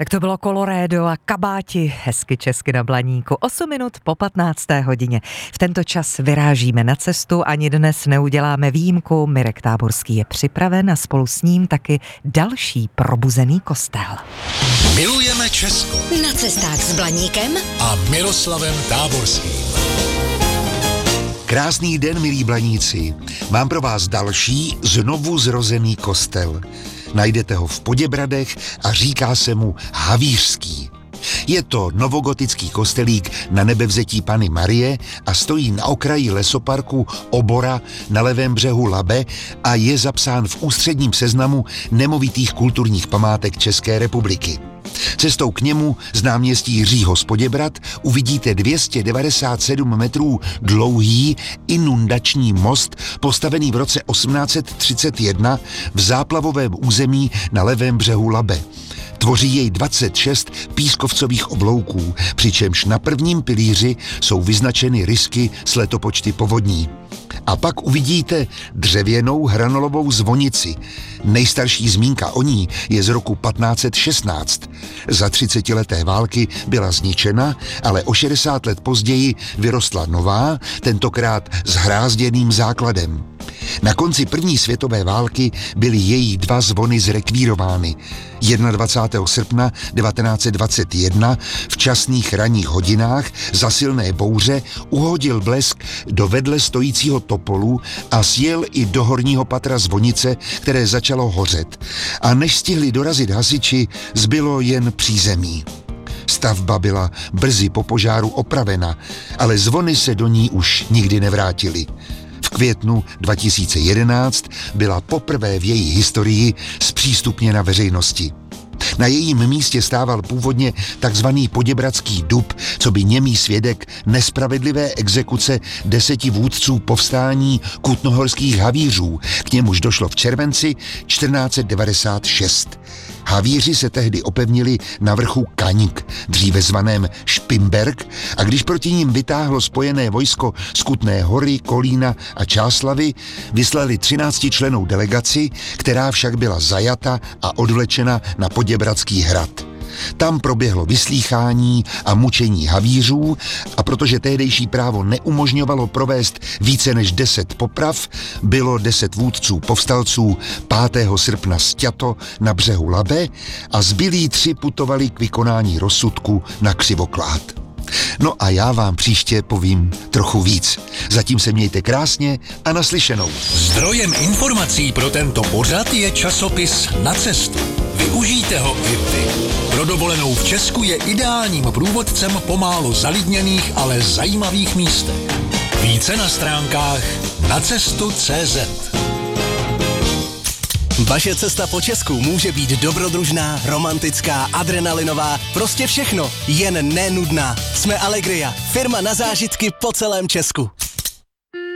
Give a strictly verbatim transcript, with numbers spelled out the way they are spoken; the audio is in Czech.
Tak to bylo Colorado a Kabáti, hezky česky na Blaníku. osm minut po patnácté hodině. V tento čas vyrážíme na cestu, ani dnes neuděláme výjimku. Mirek Táborský je připraven a spolu s ním taky další probuzený kostel. Milujeme Česko. Na cestách s Blaníkem A Miroslavem Táborským. Krásný den, milí Blaníci. Mám pro vás další znovu zrozený kostel. Najdete ho v Poděbradech a říká se mu Havířský. Je to novogotický kostelík na Nebevzetí Panny Marie a stojí na okraji lesoparku Obora na levém břehu Labe a je zapsán v ústředním seznamu nemovitých kulturních památek České republiky. Cestou k němu z náměstí Jiřího z Poděbrad uvidíte dvě stě devadesát sedm metrů dlouhý inundační most postavený v roce osmnáct set třicet jedna v záplavovém území na levém břehu Labe. Tvoří jej dvacet šest pískovcových oblouků, přičemž na prvním pilíři jsou vyznačeny rysky s letopočty povodní. A pak uvidíte dřevěnou hranolovou zvonici. Nejstarší zmínka o ní je z roku patnáct set šestnáct. Za třicetileté války byla zničena, ale o šedesát let později vyrostla nová, tentokrát s hrázděným základem. Na konci první světové války byly její dva zvony zrekvírovány. dvacátého prvního srpna devatenáct set dvacet jedna v časných ranních hodinách za silné bouře uhodil blesk do vedle stojícího topolu a sjel i do horního patra zvonice, které začalo hořet. A než stihli dorazit hasiči, zbylo jen přízemí. Stavba byla brzy po požáru opravena, ale zvony se do ní už nikdy nevrátily. V květnu dva tisíce jedenáct byla poprvé v její historii zpřístupněna veřejnosti. Na jejím místě stával původně takzvaný Poděbradský dub, co by němý svědek nespravedlivé exekuce deseti vůdců povstání kutnohorských havířů, k němuž došlo v červenci čtrnáct set devadesát šest. Havíři se tehdy opevnili na vrchu Kaňk, dříve zvaném Špimberk, a když proti ním vytáhlo spojené vojsko z Kutné Hory, Kolína a Čáslavy, vyslali třináctičlennou delegaci, která však byla zajata a odvlečena na Poděbradský hrad. Tam proběhlo vyslýchání a mučení havířů a protože tehdejší právo neumožňovalo provést více než deset poprav, bylo deset vůdců povstalců pátého srpna sťato na břehu Labe a zbylí tři putovali k vykonání rozsudku na Křivoklád. No a já vám příště povím trochu víc. Zatím se mějte krásně a naslyšenou. Zdrojem informací pro tento pořad je časopis Na cestu. Využijte ho i vy. Pro dovolenou v Česku je ideálním průvodcem po málo zalidněných, ale zajímavých místech. Více na stránkách nacestu tečka cé zet. Vaše cesta po Česku může být dobrodružná, romantická, adrenalinová, prostě všechno, jen nenudná. Jsme Allegria, firma na zážitky po celém Česku.